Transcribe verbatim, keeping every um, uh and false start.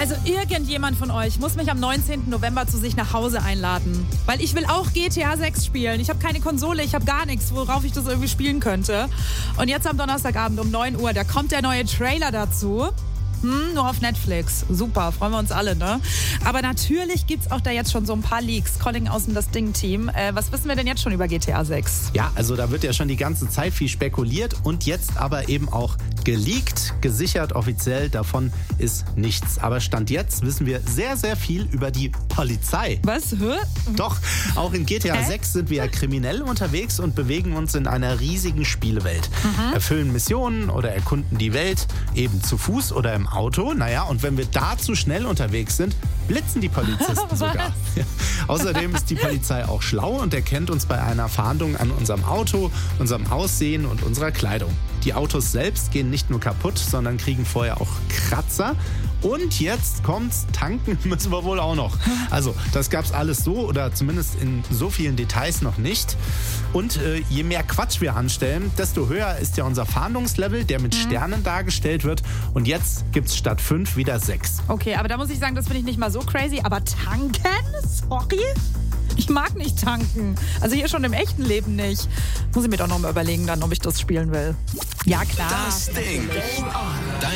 Also irgendjemand von euch muss mich am neunzehnten November zu sich nach Hause einladen. Weil ich will auch G T A sechs spielen. Ich habe keine Konsole, ich habe gar nichts, worauf ich das irgendwie spielen könnte. Und jetzt am Donnerstagabend um neun Uhr, da kommt der neue Trailer dazu. Hm, nur auf Netflix. Super, freuen wir uns alle, ne? Aber natürlich gibt's auch da jetzt schon so ein paar Leaks. Calling aus dem Das Ding-Team. Äh, was wissen wir denn jetzt schon über G T A sechs? Ja, also da wird ja schon die ganze Zeit viel spekuliert und jetzt aber eben auch geleakt, gesichert offiziell. Davon ist nichts. Aber Stand jetzt wissen wir sehr, sehr viel über die Polizei. Was? Hä? Doch, auch in G T A Hä? sechs sind wir ja kriminell unterwegs und bewegen uns in einer riesigen Spielewelt. Mhm. Erfüllen Missionen oder erkunden die Welt, eben zu Fuß oder im Auto. Naja, und wenn wir da zu schnell unterwegs sind, blitzen die Polizisten sogar. Ja. Außerdem ist die Polizei auch schlau und erkennt uns bei einer Fahndung an unserem Auto, unserem Aussehen und unserer Kleidung. Die Autos selbst gehen nicht nur kaputt, sondern kriegen vorher auch Kratzer. Und jetzt kommt's, tanken müssen wir wohl auch noch. Also, das gab's alles so oder zumindest in so vielen Details noch nicht. Und äh, je mehr Quatsch wir anstellen, desto höher ist ja unser Fahndungslevel, der mit mhm. Sternen dargestellt wird. Und jetzt gibt's statt fünf wieder sechs. Okay, aber da muss ich sagen, das finde ich nicht mal so crazy. Aber tanken? Sorry? Ich mag nicht tanken. Also hier schon im echten Leben nicht. Muss ich mir doch noch mal überlegen, dann, ob ich das spielen will. Ja, klar. Das Ding.